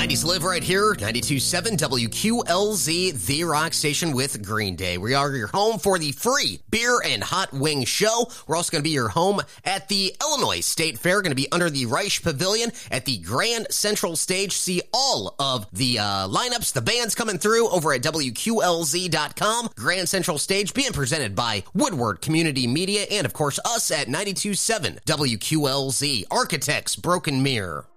90s live right here, 92.7 WQLZ, the rock station with Green Day. We are your home for the free beer and hot wing show. We're also going to be your home at the Illinois State Fair, going to be under the Reich Pavilion at the Grand Central Stage. See all of the lineups, the bands coming through over at WQLZ.com. Grand Central Stage being presented by Woodward Community Media and, of course, us at 92.7 WQLZ. Architects Broken Mirror.